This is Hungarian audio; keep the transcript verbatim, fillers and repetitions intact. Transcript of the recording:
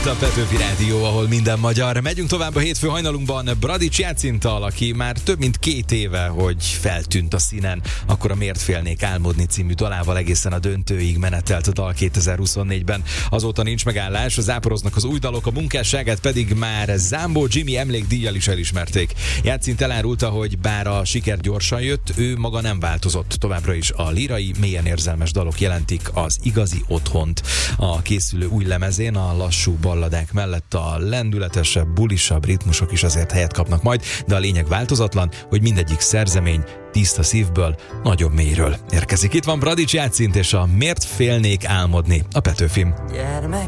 a Petőfi Rádió, ahol minden magyar. Megyünk tovább a hétfő hajnalunkban Bradics Jácinttal, aki már több mint két éve, hogy feltűnt a színen, akkor a Miért félnék álmodni című dalával egészen a döntőig menetelt a dal kétezer-huszonnégyben. Azóta nincs megállás, záporoznak az új dalok, a munkásságát pedig már Zámbó Jimmy emlékdíjjal is elismerték. Játszint elárulta, hogy bár a siker gyorsan jött, ő maga nem változott. Továbbra is a lírai, mélyen érzelmes dalok jelentik az igazi otthont. A készülő új lemezén a lassú balladák mellett a lendületesebb, bulisabb ritmusok is azért helyet kapnak majd, de a lényeg változatlan, hogy mindegyik szerzemény tiszta szívből, nagyon mélyről érkezik. Itt van Bradics Jácint és a Miért félnék álmodni a Petőfin. Gyermek